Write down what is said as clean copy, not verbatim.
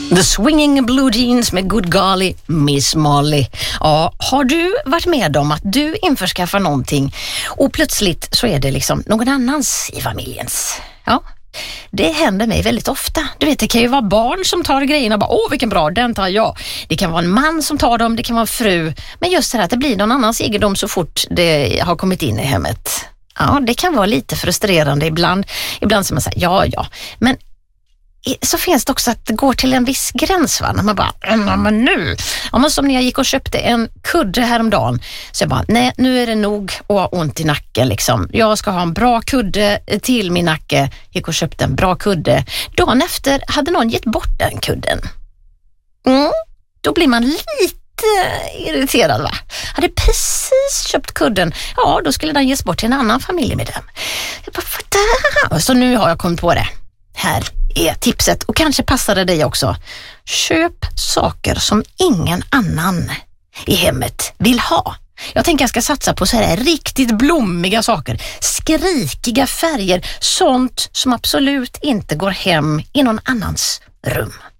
The Swinging Blue Jeans med Good Golly, Miss Molly. Ja, har du varit med om att du införskaffar någonting och plötsligt så är det liksom någon annans i familjens? Ja, det händer mig väldigt ofta. Du vet, det kan ju vara barn som tar grejerna och bara, åh vilken bra, den tar jag. Det kan vara en man som tar dem, det kan vara en fru. Men just det här att det blir någon annans egendom så fort det har kommit in i hemmet. Ja, det kan vara lite frustrerande ibland. Ibland som man säger, ja. Men så finns det också att det går till en viss gräns, va? När man bara, men nu. Ja, men som när jag gick och köpte en kudde häromdagen. Så jag bara, nej, nu är det nog och har ont i nacken liksom. Jag ska ha en bra kudde till min nacke. Gick och köpte en bra kudde. Dagen efter hade någon gett bort den kudden. Då blir man lite irriterad, va? Hade precis köpt kudden. Ja, då skulle den ges bort till en annan familjemedlem. Jag bara, så nu har jag kommit på det. Här är tipset, och kanske passar det dig också. Köp saker som ingen annan i hemmet vill ha. Jag tänker jag ska satsa på så här riktigt blommiga saker, skrikiga färger, sånt som absolut inte går hem i någon annans rum.